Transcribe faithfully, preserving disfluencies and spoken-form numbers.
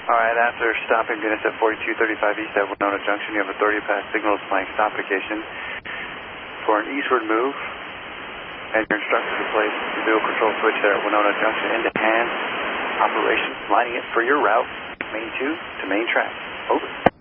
All right, after stopping units at forty-two thirty-five East at Winona Junction, you have authority to pass signals flying stop indication for an eastward move, and you're instructed to place the dual control switch there at Winona Junction into hand operation, lining it for your route, main two to main track. Over.